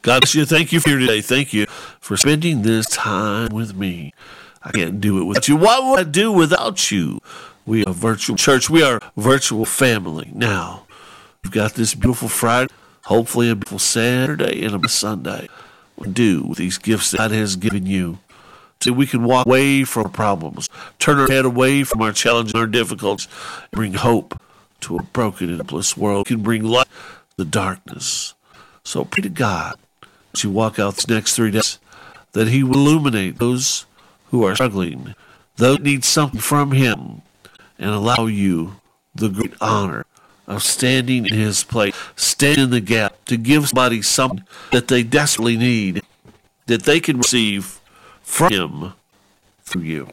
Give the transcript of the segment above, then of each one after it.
God bless you. Thank you for your today. Thank you for spending this time with me. I can't do it without you. What would I do without you? We are a virtual church. We are a virtual family. Now, we've got this beautiful Friday, hopefully a beautiful Saturday and a Sunday. What do with these gifts that God has given you? So we can walk away from problems, turn our head away from our challenges and our difficulties, and bring hope to a broken and helpless world. We can bring light to the darkness. So pray to God as you walk out these next 3 days that He will illuminate those who are struggling, those who need something from Him, and allow you the great honor of standing in His place, standing in the gap to give somebody something that they desperately need, that they can receive from Him through you.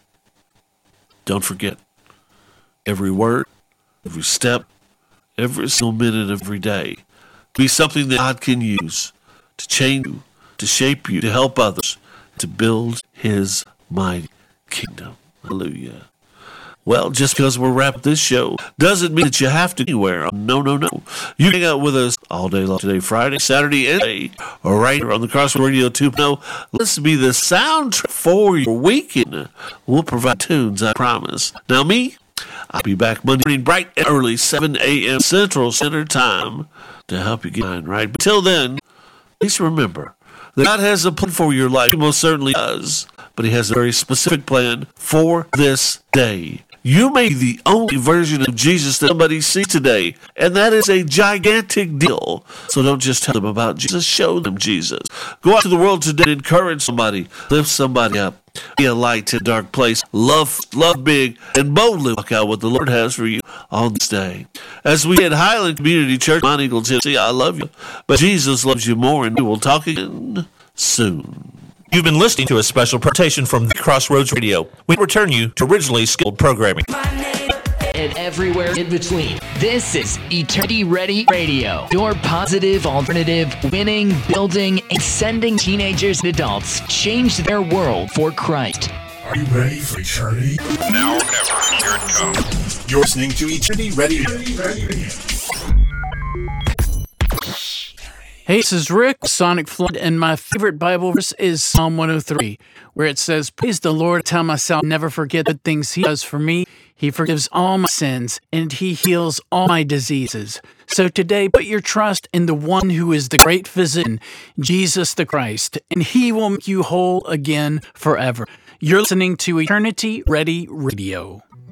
Don't forget, every word, every step, every single minute of every day be something that God can use to change you, to shape you, to help others, to build His mighty kingdom. Hallelujah. Well, just because we're wrapping this show doesn't mean that you have to anywhere. No, no, no. You can hang out with us all day long today, Friday, Saturday, and Sunday, or right here on the Crossroads Radio 2.0. Let's be the soundtrack for your weekend. We'll provide tunes, I promise. Now, I'll be back Monday morning bright and early, 7 a.m. Central Standard Time to help you get mine right. But till then, please remember that God has a plan for your life. He most certainly does. But He has a very specific plan for this day. You may be the only version of Jesus that somebody sees today, and that is a gigantic deal. So don't just tell them about Jesus, show them Jesus. Go out to the world today and encourage somebody, lift somebody up, be a light in a dark place, love big, and boldly walk out what the Lord has for you on this day. As we at Highland Community Church, Mount Eagle, Tennessee, I love you, but Jesus loves you more, and we will talk again soon. You've been listening to a special presentation from the Crossroads Radio. We return you to originally scheduled programming. And everywhere in between. This is Eternity Ready Radio, your positive alternative, winning, building, and sending teenagers and adults change their world for Christ. Are you ready for eternity? Now or never, here it comes. You're listening to Eternity Ready. Hey, this is Rick, Sonic Flood, and my favorite Bible verse is Psalm 103, where it says, "Praise the Lord, tell myself, never forget the things He does for me. He forgives all my sins, and He heals all my diseases." So today, put your trust in the one who is the great physician, Jesus the Christ, and He will make you whole again forever. You're listening to Eternity Ready Radio.